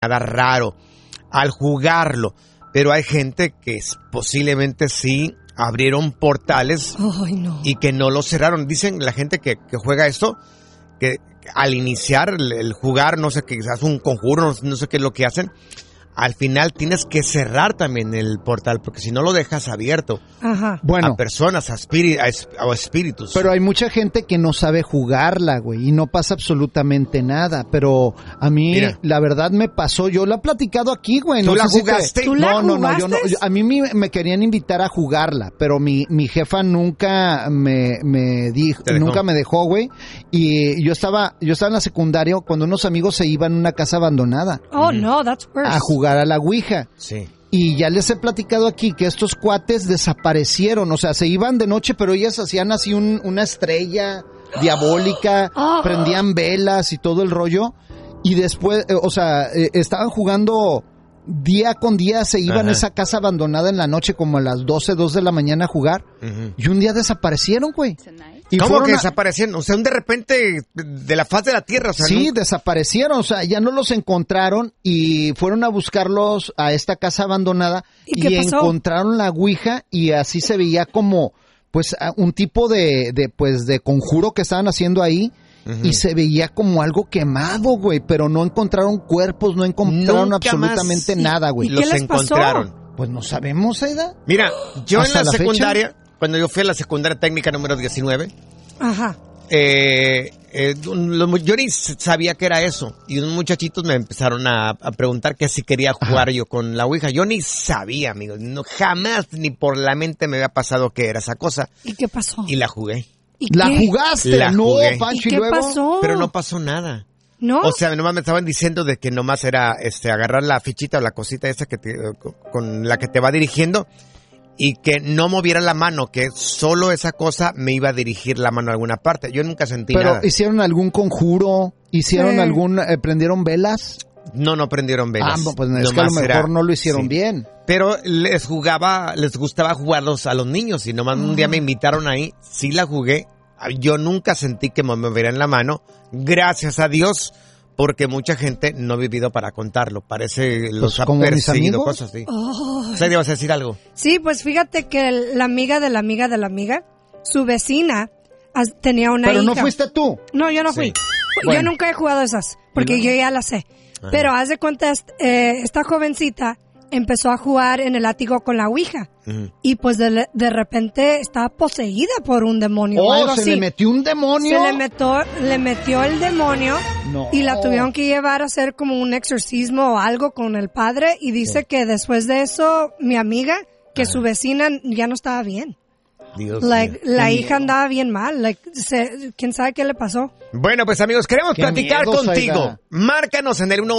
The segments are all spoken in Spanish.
nada raro al jugarlo. Pero hay gente que posiblemente sí abrieron portales y que no los cerraron. Dicen la gente que juega esto, que al iniciar el jugar, no sé qué, hace un conjuro, no sé qué es lo que hacen. Al final tienes que cerrar también el portal, porque si no lo dejas abierto a personas, a espíritus. Pero hay mucha gente que no sabe jugarla, güey, y no pasa absolutamente nada. Pero a mí, la verdad, me pasó. Yo lo he platicado aquí, güey. ¿Tú la jugaste? No. Yo no. A mí me querían invitar a jugarla, pero mi jefa nunca me dijo, nunca me dejó, güey. Y yo estaba en la secundaria cuando unos amigos se iban a una casa abandonada. Oh, no, that's worse. A jugar a la Ouija. Sí. Y ya les he platicado aquí que estos cuates desaparecieron. O sea, se iban de noche, pero ellas hacían así una estrella diabólica, prendían velas y todo el rollo. Y después, estaban jugando día con día, se iban a esa casa abandonada en la noche como a las 2 de la mañana a jugar. Y un día desaparecieron, güey. ¿Y cómo que desaparecieron? O sea, de repente de la faz de la tierra. O sea, sí, desaparecieron. O sea, ya no los encontraron y fueron a buscarlos a esta casa abandonada y encontraron la Ouija y así se veía como, pues, un tipo de conjuro que estaban haciendo ahí. Y se veía como algo quemado, güey, pero no encontraron cuerpos, no encontraron nunca absolutamente nada, güey. ¿Los encontraron? Pues no sabemos, Aida. Mira, yo en la secundaria, cuando yo fui a la secundaria técnica número 19, yo ni sabía que era eso. Y unos muchachitos me empezaron a preguntar que si quería jugar yo con la Ouija. Yo ni sabía, amigos. No, jamás ni por la mente me había pasado que era esa cosa. ¿Y qué pasó? Y la jugué. ¿La jugaste? Jugué. Pancho, ¿Y qué pasó? Pero no pasó nada. ¿No? O sea, nomás me estaban diciendo de que nomás era agarrar la fichita o la cosita esa con la que te va dirigiendo y que no moviera la mano, que solo esa cosa me iba a dirigir la mano a alguna parte. Yo nunca sentí nada. ¿Pero hicieron algún conjuro? ¿Hicieron prendieron velas? No prendieron velas. Pues es que a lo mejor no lo hicieron bien. Pero les gustaba jugarlos a los niños y nomás un día me invitaron ahí, sí la jugué. Yo nunca sentí que me movieran la mano, gracias a Dios, porque mucha gente no ha vivido para contarlo. Parece los ha perseguido cosas así. ¿Sabes, vas a decir algo? Sí, pues fíjate que la amiga de la amiga de la amiga, su vecina tenía una hija. ¿Pero no fuiste tú? No, yo no fui. Bueno. Yo nunca he jugado esas, porque yo ya las sé. Pero haz de cuenta, esta jovencita empezó a jugar en el ático con la Ouija. Y pues de repente estaba poseída por un demonio. O algo así. ¿Le metió un demonio? Le metió el demonio y la tuvieron que llevar a hacer como un exorcismo o algo con el padre. Y dice que después de eso, mi amiga, que su vecina ya no estaba bien. Dios la hija andaba bien mal. ¿Quién sabe qué le pasó? Bueno, pues amigos, queremos platicar contigo. Márcanos en el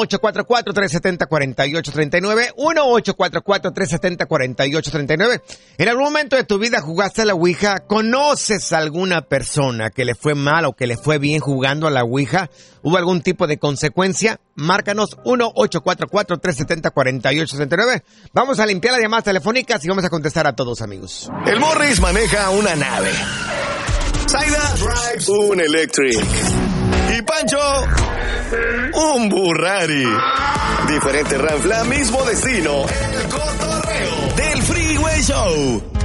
1844-370-4839, 1844-370-4839. ¿En algún momento de tu vida jugaste a la Ouija? ¿Conoces a alguna persona que le fue mal o que le fue bien jugando a la Ouija? ¿Hubo algún tipo de consecuencia? Márcanos 1844-370-4839. Vamos a limpiar las llamadas telefónicas y vamos a contestar a todos, amigos. El Morris maneja una nave. Zaida drives un Electric. Y Pancho, un Burrari. Diferente ranfla, mismo destino. El cotorreo del Freeway Show.